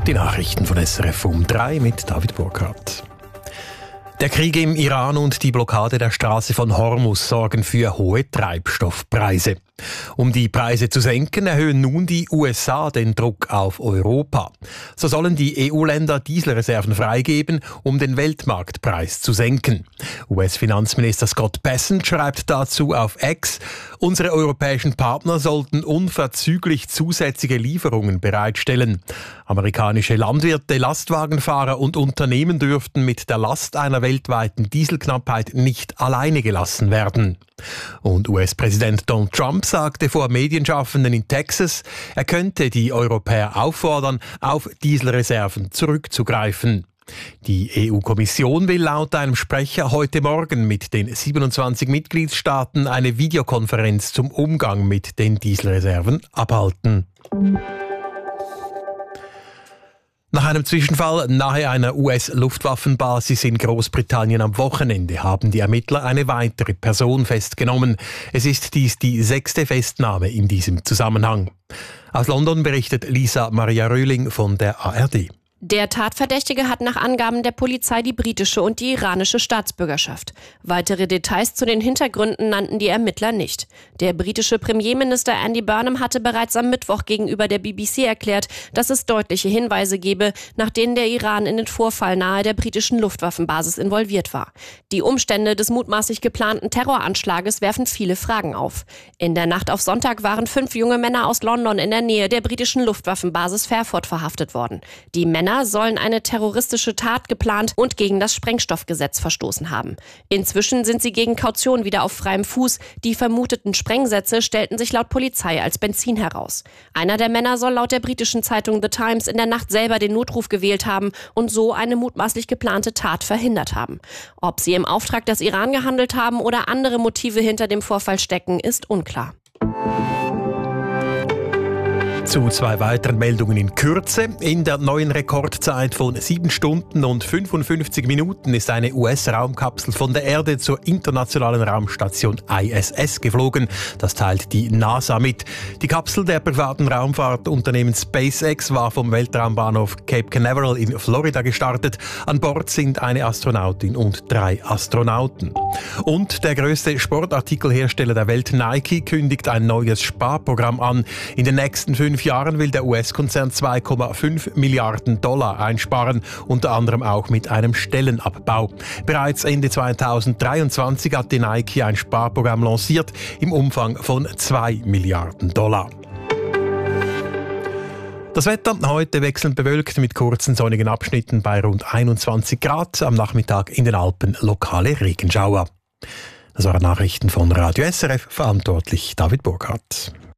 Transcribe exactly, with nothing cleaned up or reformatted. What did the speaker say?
Die Nachrichten von S R F um drei mit David Burkhardt. Der Krieg im Iran und die Blockade der Straße von Hormuz sorgen für hohe Treibstoffpreise. Um die Preise zu senken, erhöhen nun die U S A den Druck auf Europa. So sollen die E U-Länder Dieselreserven freigeben, um den Weltmarktpreis zu senken. U S-Finanzminister Scott Bessent schreibt dazu auf X: Unsere europäischen Partner sollten unverzüglich zusätzliche Lieferungen bereitstellen. Amerikanische Landwirte, Lastwagenfahrer und Unternehmen dürften mit der Last einer weltweiten Dieselknappheit nicht alleine gelassen werden. Und U S-Präsident Donald Trump sagte vor Medienschaffenden in Texas, er könnte die Europäer auffordern, auf Dieselreserven zurückzugreifen. Die E U-Kommission will laut einem Sprecher heute Morgen mit den siebenundzwanzig Mitgliedstaaten eine Videokonferenz zum Umgang mit den Dieselreserven abhalten. Nach einem Zwischenfall nahe einer U S-Luftwaffenbasis in Großbritannien am Wochenende haben die Ermittler eine weitere Person festgenommen. Es ist dies die sechste Festnahme in diesem Zusammenhang. Aus London berichtet Lisa Maria Röhling von der A R D. Der Tatverdächtige hat nach Angaben der Polizei die britische und die iranische Staatsbürgerschaft. Weitere Details zu den Hintergründen nannten die Ermittler nicht. Der britische Premierminister Andy Burnham hatte bereits am Mittwoch gegenüber der B B C erklärt, dass es deutliche Hinweise gebe, nach denen der Iran in den Vorfall nahe der britischen Luftwaffenbasis involviert war. Die Umstände des mutmaßlich geplanten Terroranschlages werfen viele Fragen auf. In der Nacht auf Sonntag waren fünf junge Männer aus London in der Nähe der britischen Luftwaffenbasis Fairford verhaftet worden. Die Männer sollen eine terroristische Tat geplant und gegen das Sprengstoffgesetz verstoßen haben. Inzwischen sind sie gegen Kaution wieder auf freiem Fuß. Die vermuteten Sprengsätze stellten sich laut Polizei als Benzin heraus. Einer der Männer soll laut der britischen Zeitung The Times in der Nacht selber den Notruf gewählt haben und so eine mutmaßlich geplante Tat verhindert haben. Ob sie im Auftrag des Iran gehandelt haben oder andere Motive hinter dem Vorfall stecken, ist unklar. Zu zwei weiteren Meldungen in Kürze. In der neuen Rekordzeit von sieben Stunden und fünfundfünfzig Minuten ist eine U S-Raumkapsel von der Erde zur internationalen Raumstation I S S geflogen. Das teilt die NASA mit. Die Kapsel der privaten Raumfahrtunternehmen SpaceX war vom Weltraumbahnhof Cape Canaveral in Florida gestartet. An Bord sind eine Astronautin und drei Astronauten. Und der größte Sportartikelhersteller der Welt, Nike, kündigt ein neues Sparprogramm an. In den nächsten fünf Jahren will der U S-Konzern zwei Komma fünf Milliarden Dollar einsparen, unter anderem auch mit einem Stellenabbau. Bereits Ende zweitausenddreiundzwanzig hat die Nike ein Sparprogramm lanciert im Umfang von zwei Milliarden Dollar. Das Wetter heute wechselnd bewölkt mit kurzen sonnigen Abschnitten bei rund einundzwanzig Grad, am Nachmittag in den Alpen lokale Regenschauer. Das waren Nachrichten von Radio S R F, verantwortlich David Burkhardt.